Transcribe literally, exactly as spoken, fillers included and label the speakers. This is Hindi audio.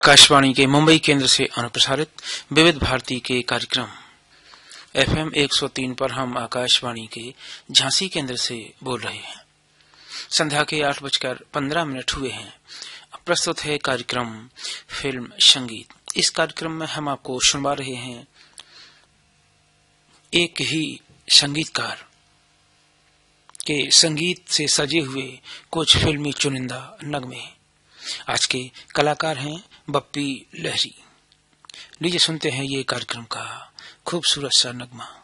Speaker 1: आकाशवाणी के मुंबई केंद्र से अनुप्रसारित विविध भारती के कार्यक्रम एफएम एक सौ तीन पर हम आकाशवाणी के झांसी केंद्र से बोल रहे हैं। संध्या के आठ बजकर पंद्रह मिनट हुए हैं। प्रस्तुत है कार्यक्रम फिल्म संगीत। इस कार्यक्रम में हम आपको सुनवा रहे हैं एक ही संगीतकार के संगीत से सजे हुए कुछ फिल्मी चुनिंदा नगमे। आज के कलाकार हैं बप्पी लहरी। लीजिए सुनते हैं ये कार्यक्रम का खूबसूरत सा नगमा।